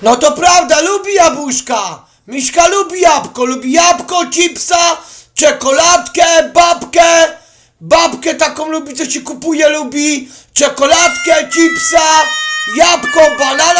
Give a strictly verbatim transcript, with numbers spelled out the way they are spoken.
No to prawda, lubi jabłuszka. Miśka lubi jabłko, lubi jabłko, chipsa, czekoladkę, babkę. Babkę taką lubi, co się kupuje, lubi. Czekoladkę, chipsa, jabłko, banana